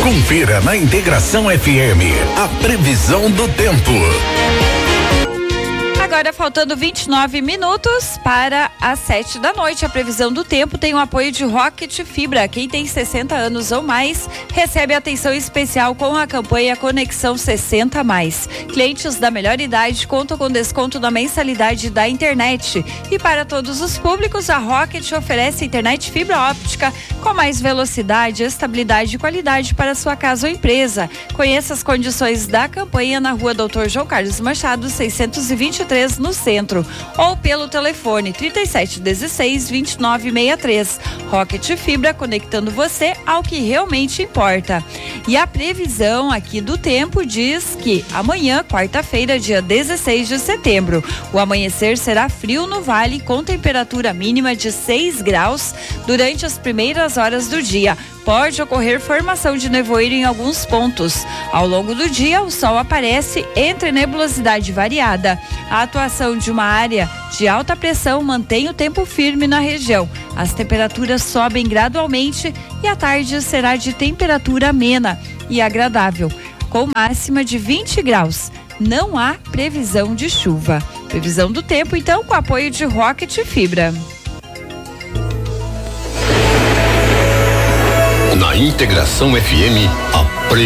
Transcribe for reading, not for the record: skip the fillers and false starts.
Confira na Integração FM a previsão do tempo. Agora faltando 29 minutos para as 7 da noite. A previsão do tempo tem o apoio de Rocket Fibra. Quem tem 60 anos ou mais recebe atenção especial com a campanha Conexão 60 mais. Clientes da melhor idade contam com desconto na mensalidade da internet. E para todos os públicos, a Rocket oferece internet fibra óptica com mais velocidade, estabilidade e qualidade para sua casa ou empresa. Conheça as condições da campanha na Rua Doutor João Carlos Machado, 623, no centro, ou pelo telefone 3716-2963. Rocket Fibra, conectando você ao que realmente importa. E a previsão aqui do tempo diz que amanhã, quarta-feira, dia 16 de setembro, o amanhecer será frio no vale, com temperatura mínima de 6 graus durante as primeiras horas do dia. Pode ocorrer formação de nevoeiro em alguns pontos. Ao longo do dia, o sol aparece entre nebulosidade variada. A atuação de uma área de alta pressão mantém o tempo firme na região. As temperaturas sobem gradualmente e a tarde será de temperatura amena e agradável, com máxima de 20 graus. Não há previsão de chuva. Previsão do tempo, então, com apoio de Rocket Fibra. Na Integração FM, a